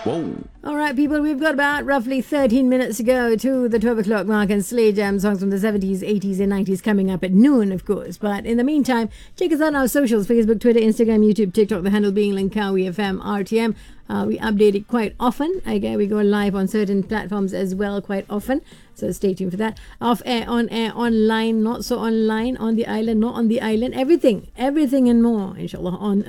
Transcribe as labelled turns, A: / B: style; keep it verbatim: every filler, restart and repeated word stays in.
A: Whoa.
B: All right, people, we've got about roughly thirteen minutes to go to the twelve o'clock mark, and Slay Jam songs from the seventies, eighties, and nineties coming up at noon, of course. But in the meantime, check us out on our socials: Facebook, Twitter, Instagram, YouTube, TikTok, the handle being Langkawi F M R T M. Uh, we update it quite often. Okay, we go live on certain platforms as well quite often. So stay tuned for that. Off air, on air, online, not so online, on the island, not on the island, everything, everything and more, inshallah, on